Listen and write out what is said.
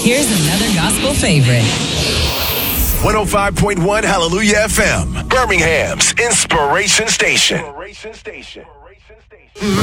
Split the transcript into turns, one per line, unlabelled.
Here's another gospel favorite.
105.1 Hallelujah FM, Birmingham's Inspiration Station.